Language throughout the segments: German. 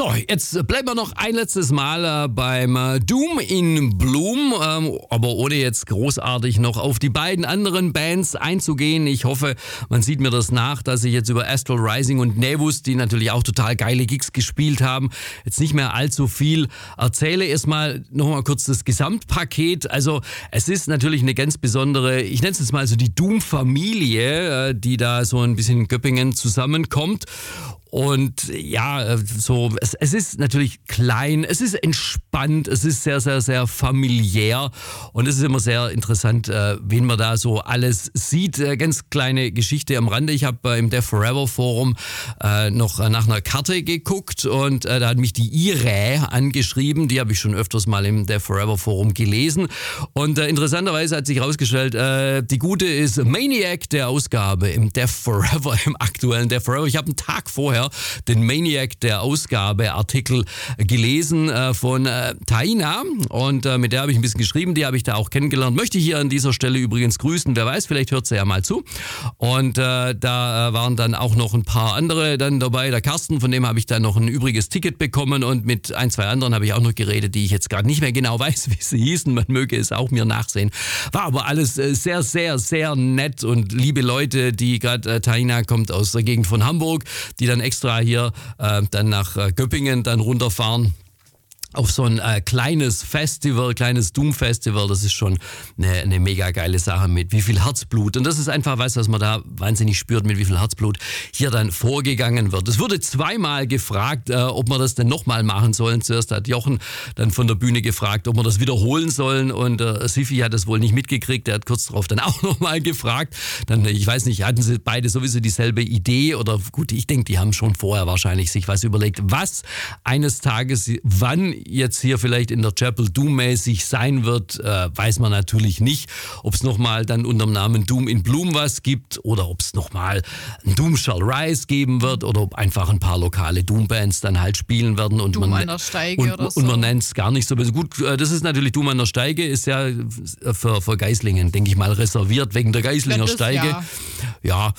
So, jetzt bleiben wir noch ein letztes Mal beim Doom in Bloom, aber ohne jetzt großartig noch auf die beiden anderen Bands einzugehen. Ich hoffe, man sieht mir das nach, dass ich jetzt über Astral Rising und Nevus, die natürlich auch total geile Gigs gespielt haben, jetzt nicht mehr allzu viel erzähle. Erstmal nochmal kurz das Gesamtpaket. Also es ist natürlich eine ganz besondere, ich nenne es jetzt mal so die Doom-Familie, die da so ein bisschen in Göppingen zusammenkommt. Und ja, so es ist natürlich klein, es ist entspannt, es ist sehr, sehr, sehr familiär und es ist immer sehr interessant, wen man da so alles sieht. Ganz kleine Geschichte am Rande. Ich habe im Death Forever Forum noch nach einer Karte geguckt und da hat mich die Ire angeschrieben. Die habe ich schon öfters mal im Death Forever Forum gelesen. Und interessanterweise hat sich herausgestellt, die gute ist Maniac der Ausgabe im Death Forever, im aktuellen Death Forever. Ich habe einen Tag vorher den Maniac der Ausgabe Artikel gelesen von Taina und mit der habe ich ein bisschen geschrieben, die habe ich da auch kennengelernt. Möchte hier an dieser Stelle übrigens grüßen, wer weiß, vielleicht hört sie ja mal zu. Und da waren dann auch noch ein paar andere dann dabei. Der Carsten, von dem habe ich dann noch ein übriges Ticket bekommen und mit ein, zwei anderen habe ich auch noch geredet, die ich jetzt gerade nicht mehr genau weiß, wie sie hießen. Man möge es auch mir nachsehen. War aber alles sehr, sehr, sehr nett und liebe Leute, die gerade, Taina kommt aus der Gegend von Hamburg, die dann extra hier dann nach Göppingen dann runterfahren auf so ein kleines Festival, kleines Doom-Festival. Das ist schon eine mega geile Sache mit wie viel Herzblut. Und das ist einfach was man da wahnsinnig spürt, mit wie viel Herzblut hier dann vorgegangen wird. Es wurde zweimal gefragt, ob wir das denn nochmal machen sollen. Zuerst hat Jochen dann von der Bühne gefragt, ob wir das wiederholen sollen. Und Sifi hat das wohl nicht mitgekriegt. Der hat kurz darauf dann auch nochmal gefragt. Dann, ich weiß nicht, hatten sie beide sowieso dieselbe Idee? Oder gut, ich denke, die haben schon vorher wahrscheinlich sich was überlegt, was eines Tages, wann jetzt hier vielleicht in der Chapel Doom-mäßig sein wird, weiß man natürlich nicht. Ob es nochmal dann unter dem Namen Doom in Bloom was gibt oder ob es nochmal ein Doom Shall Rise geben wird oder ob einfach ein paar lokale Doom-Bands dann halt spielen werden. Und Doom an der Steige oder so. Und man nennt es gar nicht so. Also gut, das ist natürlich Doom an der Steige, ist ja für Geislingen, denke ich mal, reserviert wegen der Geislinger Steige. Ja,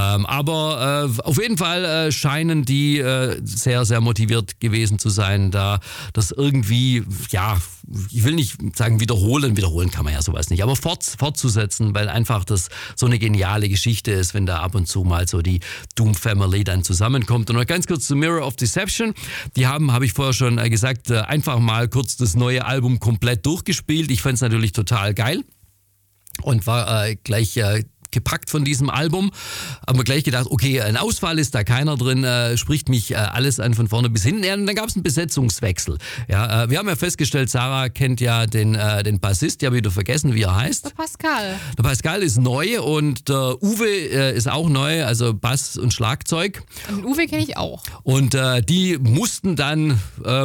aber auf jeden Fall scheinen die sehr, sehr motiviert gewesen zu sein, da das irgendwie, ja, ich will nicht sagen wiederholen kann man ja sowas nicht, aber fortzusetzen, weil einfach das so eine geniale Geschichte ist, wenn da ab und zu mal so die Doom Family dann zusammenkommt. Und noch ganz kurz zu Mirror of Deception. Die habe ich vorher schon gesagt, einfach mal kurz das neue Album komplett durchgespielt. Ich fand es natürlich total geil und war gleich gepackt von diesem Album. Haben wir gleich gedacht, okay, ein Ausfall ist da keiner drin, spricht mich alles an von vorne bis hinten. Ja, und dann gab es einen Besetzungswechsel. Ja, wir haben ja festgestellt, Sarah kennt ja den Bassist, ich habe wieder vergessen, wie er heißt. Der Pascal. Der Pascal ist neu und der Uwe ist auch neu, also Bass und Schlagzeug. Und den Uwe kenne ich auch. Und die mussten dann,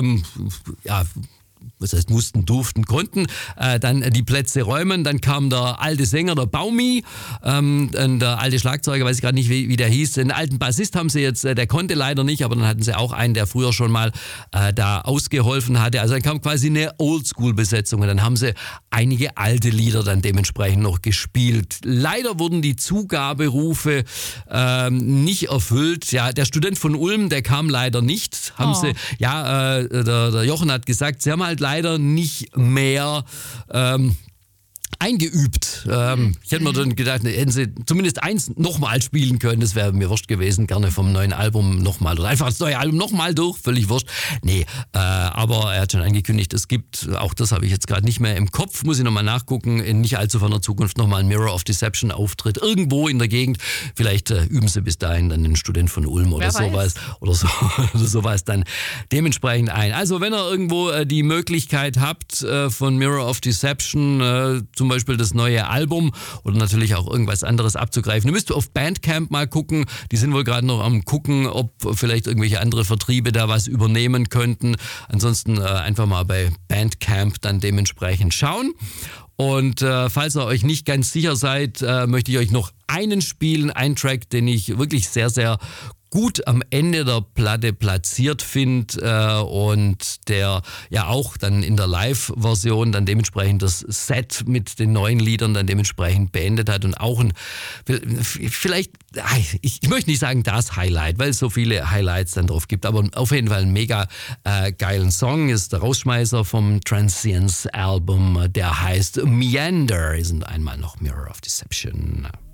was heißt mussten, durften, konnten, dann die Plätze räumen. Dann kam der alte Sänger, der Baumi, der alte Schlagzeuger, weiß ich gerade nicht, wie der hieß. Den alten Bassist haben sie jetzt, der konnte leider nicht, aber dann hatten sie auch einen, der früher schon mal da ausgeholfen hatte. Also dann kam quasi eine Oldschool-Besetzung und dann haben sie einige alte Lieder dann dementsprechend noch gespielt. Leider wurden die Zugaberufe nicht erfüllt. Ja, der Student von Ulm, der kam leider nicht. Der Jochen hat gesagt, sie haben halt leider nicht mehr eingeübt. Ich hätte mir dann gedacht, hätten sie zumindest eins nochmal spielen können, das wäre mir wurscht gewesen, gerne vom neuen Album nochmal oder einfach das neue Album nochmal durch, völlig wurscht. Nee, aber er hat schon angekündigt, es gibt, auch das habe ich jetzt gerade nicht mehr im Kopf, muss ich nochmal nachgucken, in nicht allzu ferner Zukunft nochmal ein Mirror of Deception Auftritt irgendwo in der Gegend. Vielleicht üben sie bis dahin dann den Student von Ulm oder sowas oder sowas dann dementsprechend ein. Also wenn ihr irgendwo die Möglichkeit habt von Mirror of Deception, zum Beispiel das neue Album oder natürlich auch irgendwas anderes abzugreifen. Ihr müsst auf Bandcamp mal gucken. Die sind wohl gerade noch am gucken, ob vielleicht irgendwelche andere Vertriebe da was übernehmen könnten. Ansonsten einfach mal bei Bandcamp dann dementsprechend schauen. Und falls ihr euch nicht ganz sicher seid, möchte ich euch noch einen spielen, einen Track, den ich wirklich sehr, sehr gut am Ende der Platte platziert finde und der ja auch dann in der Live-Version dann dementsprechend das Set mit den neuen Liedern dann dementsprechend beendet hat und auch vielleicht, ich möchte nicht sagen das Highlight, weil es so viele Highlights dann drauf gibt, aber auf jeden Fall ein mega geilen Song, ist der Rausschmeißer vom Transience Album, der heißt Meander, sind einmal noch Mirror of Deception.